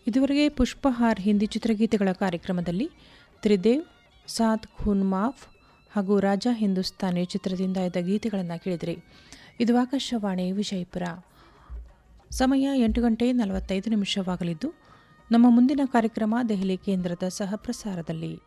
ಇದುವರೆಗೆ ಪುಷ್ಪಹಾರ್ ಹಿಂದಿ ಚಿತ್ರಗೀತೆಗಳ ಕಾರ್ಯಕ್ರಮದಲ್ಲಿ ತ್ರಿದೇವ್, ಸಾತ್ ಖೂನ್ ಮಾಫ್ ಹಾಗೂ ರಾಜಾ ಹಿಂದೂಸ್ತಾನಿ ಚಿತ್ರದಿಂದ ಇದ್ದ ಗೀತೆಗಳನ್ನು ಕೇಳಿದಿರಿ. ಇದು ಆಕಾಶವಾಣಿ ವಿಜಯಪುರ. ಸಮಯ 8:45 ನಿಮಿಷವಾಗಲಿದ್ದು, ನಮ್ಮ ಮುಂದಿನ ಕಾರ್ಯಕ್ರಮ ದೆಹಲಿ ಕೇಂದ್ರದ ಸಹ ಪ್ರಸಾರದಲ್ಲಿ.